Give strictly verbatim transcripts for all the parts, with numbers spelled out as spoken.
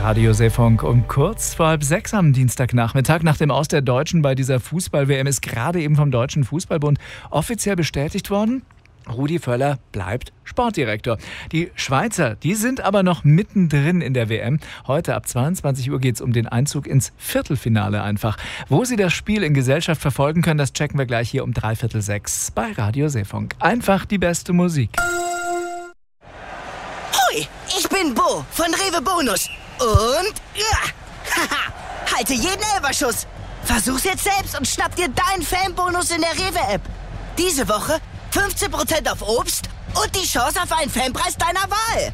Radio Seefunk um kurz vor halb sechs am Dienstagnachmittag. Nach dem Aus der Deutschen bei dieser Fußball-W M ist gerade eben vom Deutschen Fußballbund offiziell bestätigt worden: Rudi Völler bleibt Sportdirektor. Die Schweizer, die sind aber noch mittendrin in der W M. Heute ab zweiundzwanzig Uhr geht es um den Einzug ins Viertelfinale einfach. Wo Sie das Spiel in Gesellschaft verfolgen können, das checken wir gleich hier um dreiviertel sechs bei Radio Seefunk. Einfach die beste Musik. Hoi, ich bin Bo von Rewe Bonus. Und ja, haha, halte jeden Elferschuss. Versuch's jetzt selbst und schnapp dir deinen Fanbonus in der Rewe-App. Diese Woche fünfzehn Prozent auf Obst und die Chance auf einen Fanpreis deiner Wahl.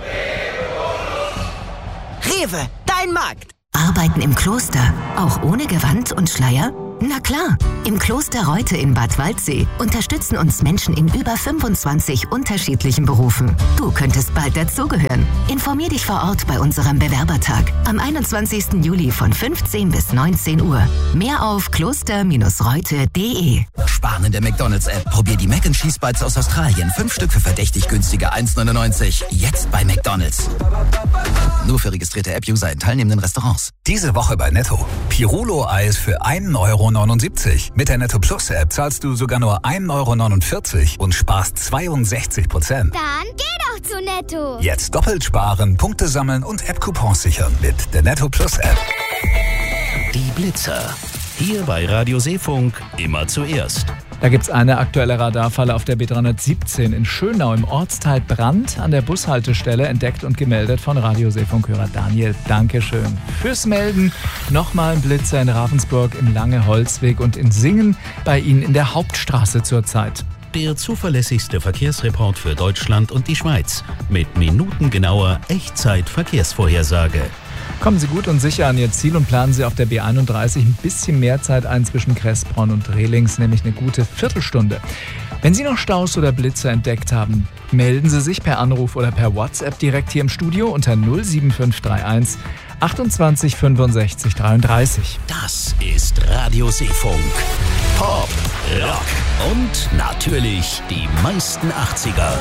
Rewe, dein Markt. Arbeiten im Kloster, auch ohne Gewand und Schleier? Na klar, im Kloster Reute in Bad Waldsee unterstützen uns Menschen in über fünfundzwanzig unterschiedlichen Berufen. Du könntest bald dazugehören. Informier dich vor Ort bei unserem Bewerbertag am einundzwanzigsten Juli von fünfzehn bis neunzehn Uhr. Mehr auf kloster reute punkt de. Sparen in der McDonalds-App. Probier die Mac and Cheese Bites aus Australien. Fünf Stück für verdächtig günstige eins neunundneunzig. Jetzt bei McDonalds. Nur für registrierte App-User in teilnehmenden Restaurants. Diese Woche bei Netto. Pirulo-Eis für ein Euro neunundsiebzig. Mit der Netto Plus App zahlst du sogar nur ein Euro neunundvierzig und sparst zweiundsechzig Prozent. Dann geh doch zu Netto. Jetzt doppelt sparen, Punkte sammeln und App-Coupons sichern mit der Netto Plus App. Die Blitzer. Hier bei Radio Seefunk immer zuerst. Da gibt es eine aktuelle Radarfalle auf der B dreihundertsiebzehn in Schönau im Ortsteil Brand an der Bushaltestelle, entdeckt und gemeldet von Radio Seefunk-Hörer Daniel. Dankeschön fürs Melden. Nochmal ein Blitzer in Ravensburg im Lange-Holzweg und in Singen bei Ihnen in der Hauptstraße zurzeit. Der zuverlässigste Verkehrsreport für Deutschland und die Schweiz mit minutengenauer Echtzeit-Verkehrsvorhersage. Kommen Sie gut und sicher an Ihr Ziel und planen Sie auf der B einunddreißig ein bisschen mehr Zeit ein zwischen Kressbronn und Rehlings, nämlich eine gute Viertelstunde. Wenn Sie noch Staus oder Blitzer entdeckt haben, melden Sie sich per Anruf oder per WhatsApp direkt hier im Studio unter null sieben fünf drei eins achtundzwanzig fünfundsechzig dreiunddreißig. Das ist Radio Seefunk. Pop, Rock und natürlich die meisten achtziger.